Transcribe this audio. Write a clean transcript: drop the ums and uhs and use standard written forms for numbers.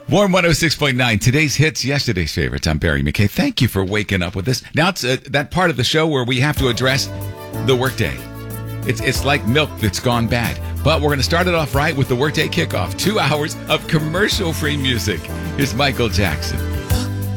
Warm 106.9, today's hits, yesterday's favorites. I'm Barry McKay. Thank you for waking up with us. Now it's that part of the show where we have to address the workday. It's like milk that's gone bad. But we're going to start it off right with the workday kickoff. 2 hours of commercial-free music. Here's Michael Jackson.